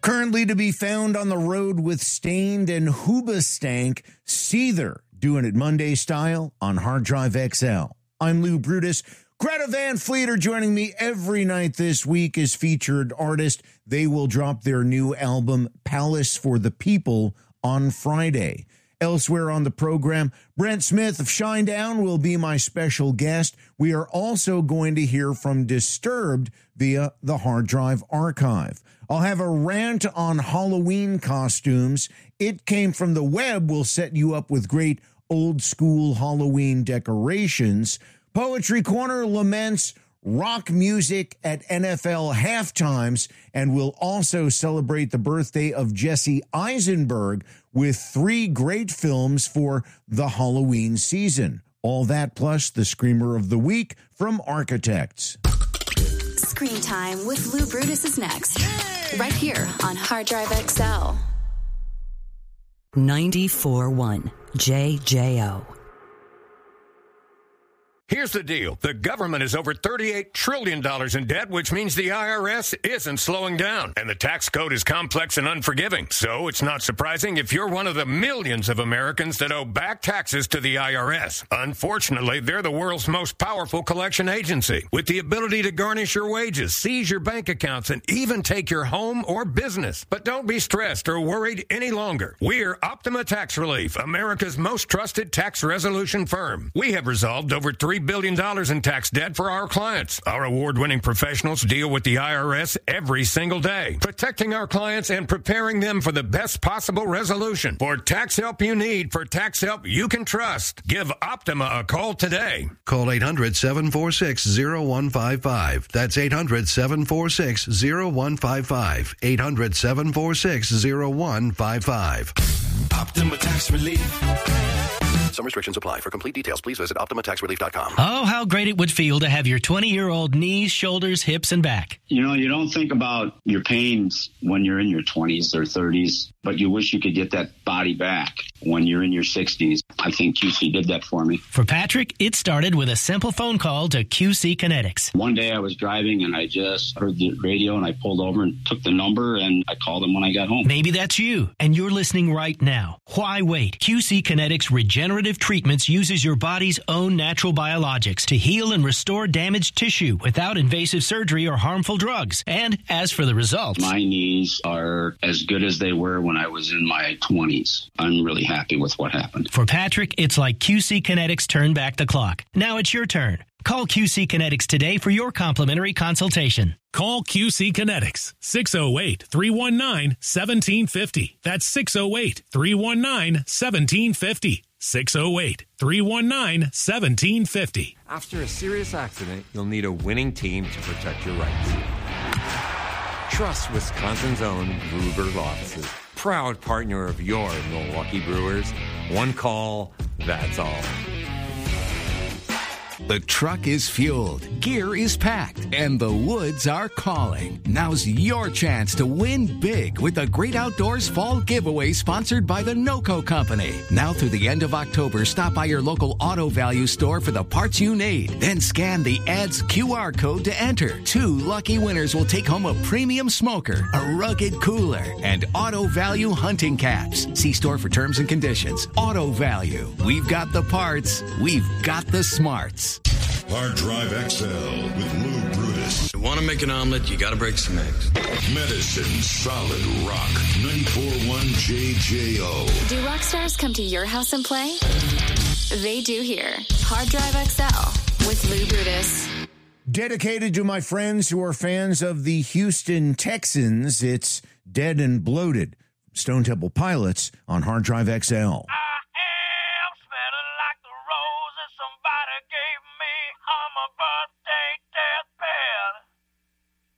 Currently to be found on the road with Stained and Hoobastank, Seether, doing it Monday style on Hard Drive XL. I'm Lou Brutus. Greta Van Fleet are joining me every night this week as featured artist. They will drop their new album, Palace for the People, on Friday. Elsewhere on the program, Brent Smith of Shinedown will be my special guest. We are also going to hear from Disturbed via the Hard Drive Archive. I'll have a rant on Halloween costumes. It Came from the Web will set you up with great old school Halloween decorations. Poetry Corner laments rock music at NFL halftimes, and we'll also celebrate the birthday of Jesse Eisenberg with 3 great films for the Halloween season. All that plus the Screamer of the Week from Architects. Screen Time with Lou Brutus is next. Right here on Hard Drive XL. 94.1 JJO. Here's the deal. The government is over $38 trillion in debt, which means the IRS isn't slowing down. And the tax code is complex and unforgiving. So it's not surprising if you're one of the millions of Americans that owe back taxes to the IRS. Unfortunately, they're the world's most powerful collection agency, with the ability to garnish your wages, seize your bank accounts, and even take your home or business. But don't be stressed or worried any longer. We're Optima Tax Relief, America's most trusted tax resolution firm. We have resolved over $3 billion in tax debt for our clients. Our award-winning professionals deal with the IRS every single day, protecting our clients and preparing them for the best possible resolution. For tax help you need, for tax help you can trust, give Optima a call today. Call 800-746-0155. That's 800-746-0155. 800-746-0155. Optima Tax Relief. Some restrictions apply. For complete details, please visit OptimaTaxRelief.com. Oh, how great it would feel to have your 20-year-old knees, shoulders, hips, and back. You know, you don't think about your pains when you're in your 20s or 30s, but you wish you could get that body back when you're in your 60s. I think QC did that for me. For Patrick, it started with a simple phone call to QC Kinetics. One day I was driving and I just heard the radio and I pulled over and took the number and I called them when I got home. Maybe that's you and you're listening right now. Why wait? QC Kinetics Regenerative Treatments uses your body's own natural biologics to heal and restore damaged tissue without invasive surgery or harmful drugs. And as for the results, my knees are as good as they were when I was in my 20s. I'm really happy with what happened. For Patrick, it's like QC Kinetics turned back the clock. Now it's your turn. Call QC Kinetics today for your complimentary consultation. Call QC Kinetics, 608-319-1750. That's 608-319-1750. 608-319-1750. After a serious accident, you'll need a winning team to protect your rights. Trust Wisconsin's own Ruger Law Offices, proud partner of your Milwaukee Brewers. One call, that's all. The truck is fueled, gear is packed, and the woods are calling. Now's your chance to win big with the Great Outdoors Fall Giveaway sponsored by the NOCO Company. Now through the end of October, stop by your local Auto Value store for the parts you need. Then scan the ad's QR code to enter. 2 lucky winners will take home a premium smoker, a rugged cooler, and Auto Value hunting caps. See store for terms and conditions. Auto Value. We've got the parts. We've got the smarts. Hard Drive XL with Lou Brutus. You want to make an omelet, you got to break some eggs. Medicine Solid Rock 94.1 JJO. Do rock stars come to your house and play? They do here. Hard Drive XL with Lou Brutus. Dedicated to my friends who are fans of the Houston Texans, it's Dead and Bloated. Stone Temple Pilots on Hard Drive XL.